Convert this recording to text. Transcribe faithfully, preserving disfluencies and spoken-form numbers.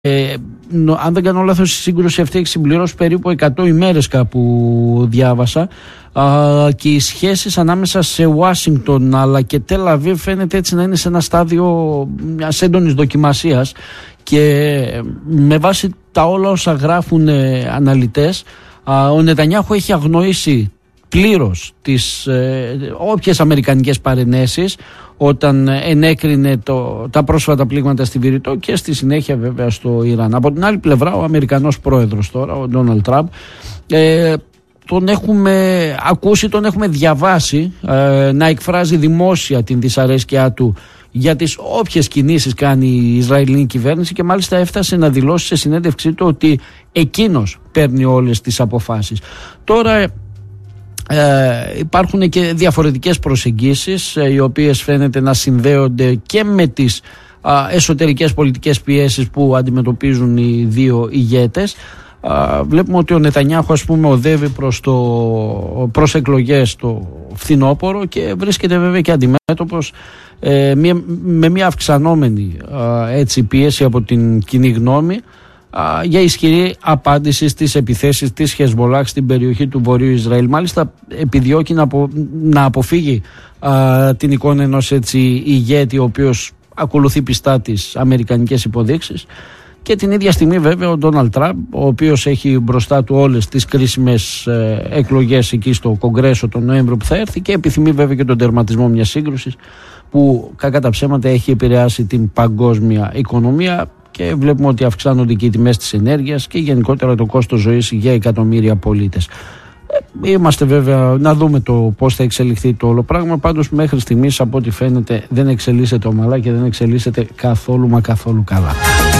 Ε, νο, αν δεν κάνω λάθος, η σύγκρουση αυτή έχει συμπληρώσει περίπου εκατό ημέρες κάπου διάβασα, α, και οι σχέσεις ανάμεσα σε Ουάσιγκτον αλλά και Τελ Αβίβ φαίνεται έτσι να είναι σε ένα στάδιο μιας έντονης δοκιμασίας, και με βάση τα όλα όσα γράφουν ε, αναλυτές, α, ο Νετανιάχου έχει αγνοήσει πλήρως τις ε, όποιες αμερικανικές παρενέσεις όταν ενέκρινε το, τα πρόσφατα πλήγματα στη Βηρητό και στη συνέχεια βέβαια στο Ιράν. Από την άλλη πλευρά, ο Αμερικανός πρόεδρος τώρα, ο Ντόναλντ Τραμπ, ε, τον έχουμε ακούσει, τον έχουμε διαβάσει ε, να εκφράζει δημόσια την δυσαρέσκειά του για τις όποιες κινήσεις κάνει η Ισραηλινή κυβέρνηση, και μάλιστα έφτασε να δηλώσει σε συνέντευξή του ότι εκείνος παίρνει όλες τις αποφάσεις. Τώρα Ε, υπάρχουν και διαφορετικές προσεγγίσεις, ε, οι οποίες φαίνεται να συνδέονται και με τις α, εσωτερικές πολιτικές πιέσεις που αντιμετωπίζουν οι δύο ηγέτες. Α, βλέπουμε ότι ο Νετανιάχου, ας πούμε, οδεύει προς, το, προς εκλογές το φθινόπωρο και βρίσκεται βέβαια και αντιμέτωπος ε, μια, με μια αυξανόμενη α, έτσι, πίεση από την κοινή γνώμη για ισχυρή απάντηση στις επιθέσεις της Χεσμολάχ στην περιοχή του Βορείου Ισραήλ. Μάλιστα επιδιώκει να, απο, να αποφύγει α, την εικόνα ενός έτσι ηγέτη ο οποίος ακολουθεί πιστά τις αμερικανικές υποδείξεις, και την ίδια στιγμή βέβαια ο Ντόναλντ Τραμπ, ο οποίος έχει μπροστά του όλες τις κρίσιμες ε, εκλογές εκεί στο Κογκρέσο τον Νοέμβριο που θα έρθει, και επιθυμεί βέβαια και τον τερματισμό μιας σύγκρουσης που κακά τα ψέματα έχει επηρεάσει την παγκόσμια οικονομία. Και βλέπουμε ότι αυξάνονται και οι τιμές της ενέργειας και γενικότερα το κόστος ζωής για εκατομμύρια πολίτες. Είμαστε βέβαια να δούμε το πώς θα εξελιχθεί το όλο πράγμα. Πάντως μέχρι στιγμής από ό,τι φαίνεται δεν εξελίσσεται ομαλά και δεν εξελίσσεται καθόλου μα καθόλου καλά.